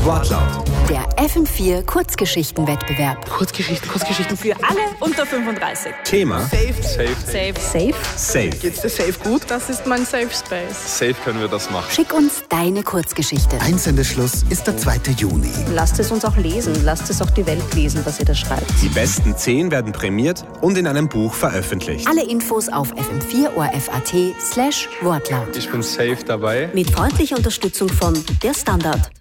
Wortlaut. Der FM4 Kurzgeschichtenwettbewerb. Kurzgeschichten für alle unter 35. Thema Safe. Safe. Geht's dir safe gut? Das ist mein Safe Space. Safe können wir das machen. Schick uns deine Kurzgeschichte. Einsendeschluss ist der 2. Juni. Lasst es uns auch lesen. Lasst es auch die Welt lesen, was ihr da schreibt. Die besten 10 werden prämiert und in einem Buch veröffentlicht. Alle Infos auf fm4orf.at/Wortlaut. Ich bin safe dabei. Mit freundlicher Unterstützung von Der Standard.